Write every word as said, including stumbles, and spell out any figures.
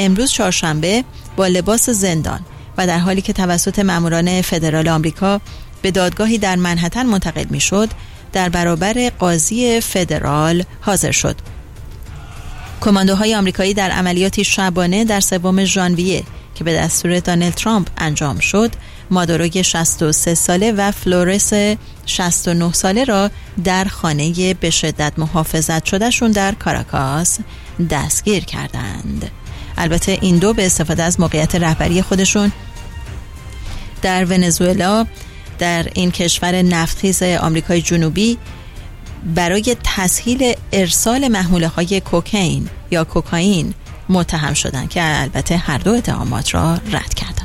امروز چهارشنبه با لباس زندان و در حالی که توسط ماموران فدرال آمریکا به دادگاهی در منهتن منتقل می شد در برابر قاضی فدرال حاضر شد. کماندوهای آمریکایی در عملیاتی شبانه در سوم ژانویه که به دستور دونالد ترامپ انجام شد، مادوروی شصت و سه ساله و فلورس شصت و نه ساله را در خانه به شدت محافظت شدهشون در کاراکاس دستگیر کردند. البته این دو به استفاده از موقعیت رهبری خودشون در ونزوئلا، در این کشور نفتخیز آمریکای جنوبی، برای تسهیل ارسال محموله های کوکائین یا کوکائین متهم شدند که البته هر دو اتهامات را رد کردند.